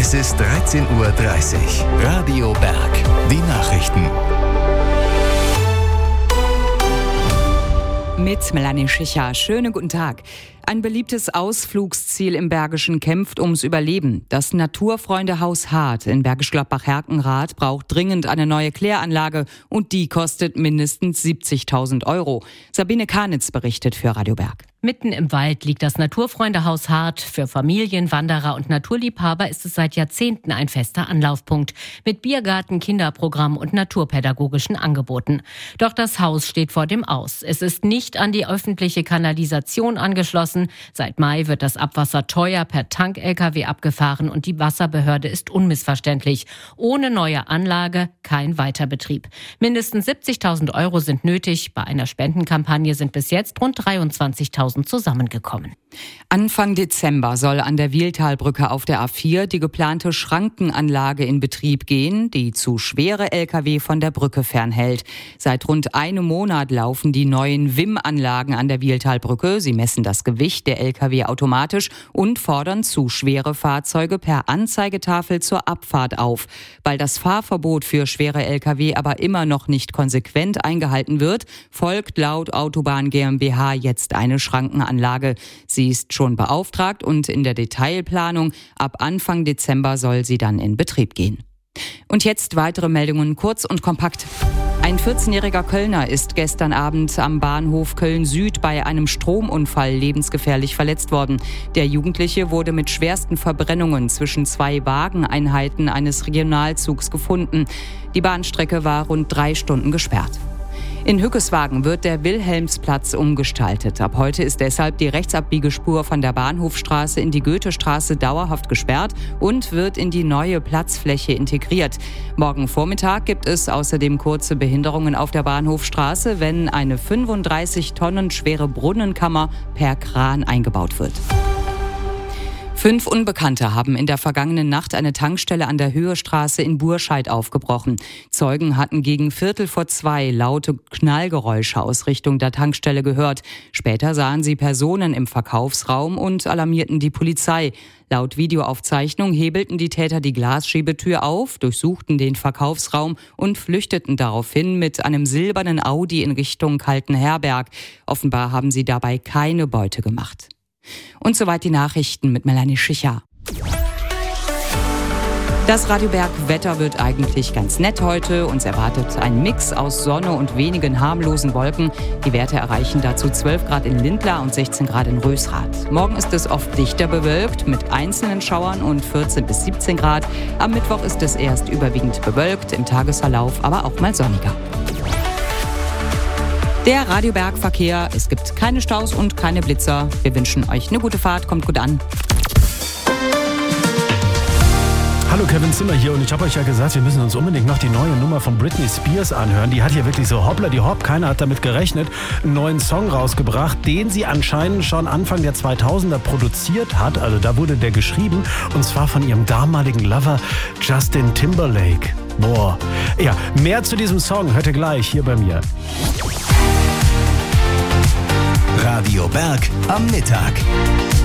Es ist 13:30 Uhr. Radio Berg. Die Nachrichten. Mit Melanie Schicher. Schönen guten Tag. Ein beliebtes Ausflugsziel im Bergischen kämpft ums Überleben. Das Naturfreundehaus Hart in Bergisch Gladbach-Herkenrath braucht dringend eine neue Kläranlage und die kostet mindestens 70.000 €. Sabine Karnitz berichtet für Radio Berg. Mitten im Wald liegt das Naturfreundehaus Hart. Für Familien, Wanderer und Naturliebhaber ist es seit Jahrzehnten ein fester Anlaufpunkt. Mit Biergarten, Kinderprogramm und naturpädagogischen Angeboten. Doch das Haus steht vor dem Aus. Es ist nicht an die öffentliche Kanalisation angeschlossen. Seit Mai wird das Abwasser teuer per Tank-LKW abgefahren und die Wasserbehörde ist unmissverständlich. Ohne neue Anlage kein Weiterbetrieb. Mindestens 70.000 € sind nötig. Bei einer Spendenkampagne sind bis jetzt rund 23.000 zusammengekommen. Anfang Dezember soll an der Wiehltalbrücke auf der A4 die geplante Schrankenanlage in Betrieb gehen, die zu schwere Lkw von der Brücke fernhält. Seit rund einem Monat laufen die neuen WIM-Anlagen an der Wiehltalbrücke. Sie messen das Gewicht der Lkw automatisch und fordern zu schwere Fahrzeuge per Anzeigetafel zur Abfahrt auf. Weil das Fahrverbot für schwere Lkw aber immer noch nicht konsequent eingehalten wird, folgt laut Autobahn GmbH jetzt eine Schrankenanlage. Sie ist schon beauftragt und in der Detailplanung. Ab Anfang Dezember soll sie dann in Betrieb gehen. Und jetzt weitere Meldungen kurz und kompakt. Ein 14-jähriger Kölner ist gestern Abend am Bahnhof Köln-Süd bei einem Stromunfall lebensgefährlich verletzt worden. Der Jugendliche wurde mit schwersten Verbrennungen zwischen zwei Wageneinheiten eines Regionalzugs gefunden. Die Bahnstrecke war rund 3 Stunden gesperrt. In Hückeswagen wird der Wilhelmsplatz umgestaltet. Ab heute ist deshalb die Rechtsabbiegespur von der Bahnhofstraße in die Goethestraße dauerhaft gesperrt und wird in die neue Platzfläche integriert. Morgen Vormittag gibt es außerdem kurze Behinderungen auf der Bahnhofstraße, wenn eine 35 Tonnen schwere Brunnenkammer per Kran eingebaut wird. 5 Unbekannte haben in der vergangenen Nacht eine Tankstelle an der Höhestraße in Burscheid aufgebrochen. Zeugen hatten gegen 1:45 laute Knallgeräusche aus Richtung der Tankstelle gehört. Später sahen sie Personen im Verkaufsraum und alarmierten die Polizei. Laut Videoaufzeichnung hebelten die Täter die Glasschiebetür auf, durchsuchten den Verkaufsraum und flüchteten daraufhin mit einem silbernen Audi in Richtung Kaltenherberg. Offenbar haben sie dabei keine Beute gemacht. Und soweit die Nachrichten mit Melanie Schicher. Das Radio Berg Wetter wird eigentlich ganz nett heute. Uns erwartet ein Mix aus Sonne und wenigen harmlosen Wolken. Die Werte erreichen dazu 12 Grad in Lindlar und 16 Grad in Rösrath. Morgen ist es oft dichter bewölkt mit einzelnen Schauern und 14 bis 17 Grad. Am Mittwoch ist es erst überwiegend bewölkt, im Tagesverlauf aber auch mal sonniger. Der Radio Berg Verkehr. Es gibt keine Staus und keine Blitzer. Wir wünschen euch eine gute Fahrt. Kommt gut an. Hallo, Kevin Zimmer hier und ich habe euch ja gesagt, wir müssen uns unbedingt noch die neue Nummer von Britney Spears anhören. Die hat hier wirklich so hoppla die hopp, keiner hat damit gerechnet, einen neuen Song rausgebracht, den sie anscheinend schon Anfang der 2000er produziert hat. Also da wurde der geschrieben und zwar von ihrem damaligen Lover Justin Timberlake. Boah. Ja, mehr zu diesem Song hört ihr gleich hier bei mir. Radio Berg am Mittag.